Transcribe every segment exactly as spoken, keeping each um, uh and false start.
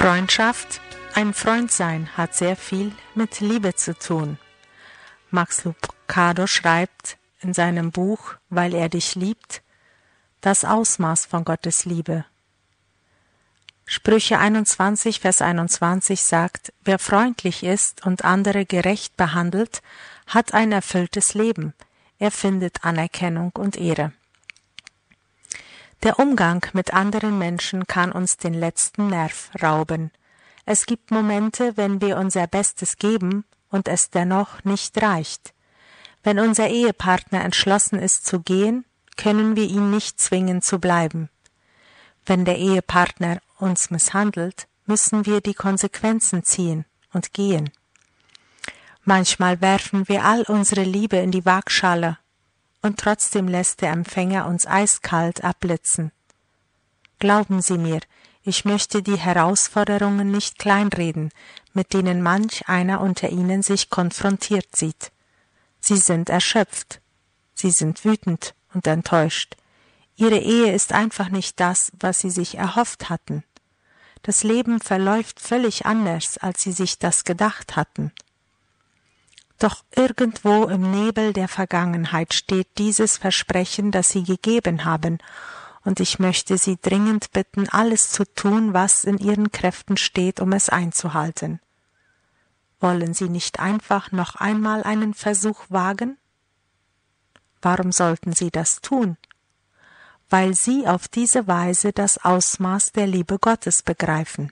Freundschaft, ein Freund sein, hat sehr viel mit Liebe zu tun. Max Lucado schreibt in seinem Buch »Weil er dich liebt« das Ausmaß von Gottes Liebe. Sprüche einundzwanzig, Vers einundzwanzig sagt, wer freundlich ist und andere gerecht behandelt, hat ein erfülltes Leben. Er findet Anerkennung und Ehre. Der Umgang mit anderen Menschen kann uns den letzten Nerv rauben. Es gibt Momente, wenn wir unser Bestes geben und es dennoch nicht reicht. Wenn unser Ehepartner entschlossen ist zu gehen, können wir ihn nicht zwingen zu bleiben. Wenn der Ehepartner uns misshandelt, müssen wir die Konsequenzen ziehen und gehen. Manchmal werfen wir all unsere Liebe in die Waagschale und trotzdem lässt der Empfänger uns eiskalt abblitzen. Glauben Sie mir, ich möchte die Herausforderungen nicht kleinreden, mit denen manch einer unter Ihnen sich konfrontiert sieht. Sie sind erschöpft, Sie sind wütend und enttäuscht. Ihre Ehe ist einfach nicht das, was Sie sich erhofft hatten. Das Leben verläuft völlig anders, als Sie sich das gedacht hatten. Doch irgendwo im Nebel der Vergangenheit steht dieses Versprechen, das Sie gegeben haben, und ich möchte Sie dringend bitten, alles zu tun, was in Ihren Kräften steht, um es einzuhalten. Wollen Sie nicht einfach noch einmal einen Versuch wagen? Warum sollten Sie das tun? Weil Sie auf diese Weise das Ausmaß der Liebe Gottes begreifen.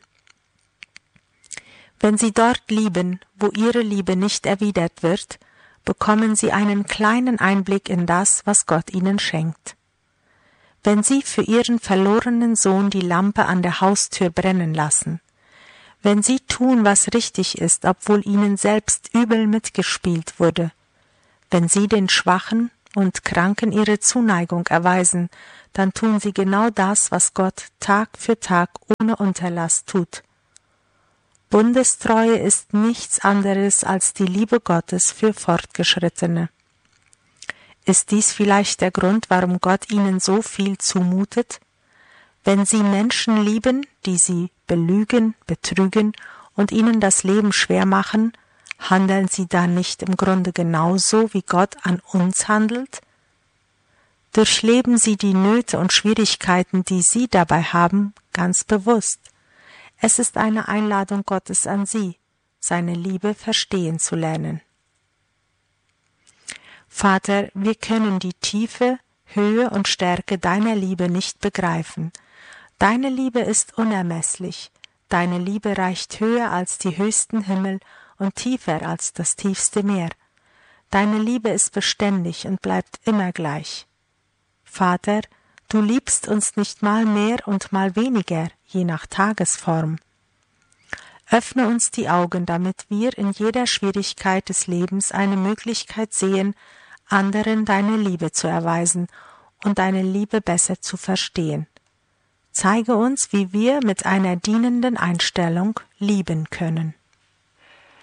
Wenn Sie dort lieben, wo Ihre Liebe nicht erwidert wird, bekommen Sie einen kleinen Einblick in das, was Gott Ihnen schenkt. Wenn Sie für Ihren verlorenen Sohn die Lampe an der Haustür brennen lassen, wenn Sie tun, was richtig ist, obwohl Ihnen selbst übel mitgespielt wurde, wenn Sie den Schwachen und Kranken ihre Zuneigung erweisen, dann tun Sie genau das, was Gott Tag für Tag ohne Unterlass tut. Bundestreue ist nichts anderes als die Liebe Gottes für Fortgeschrittene. Ist dies vielleicht der Grund, warum Gott ihnen so viel zumutet? Wenn Sie Menschen lieben, die Sie belügen, betrügen und ihnen das Leben schwer machen, handeln Sie dann nicht im Grunde genauso, wie Gott an uns handelt? Durchleben Sie die Nöte und Schwierigkeiten, die Sie dabei haben, ganz bewusst. Es ist eine Einladung Gottes an Sie, seine Liebe verstehen zu lernen. Vater, wir können die Tiefe, Höhe und Stärke deiner Liebe nicht begreifen. Deine Liebe ist unermesslich. Deine Liebe reicht höher als die höchsten Himmel und tiefer als das tiefste Meer. Deine Liebe ist beständig und bleibt immer gleich. Vater, du liebst uns nicht mal mehr und mal weniger, je nach Tagesform. Öffne uns die Augen, damit wir in jeder Schwierigkeit des Lebens eine Möglichkeit sehen, anderen deine Liebe zu erweisen und deine Liebe besser zu verstehen. Zeige uns, wie wir mit einer dienenden Einstellung lieben können.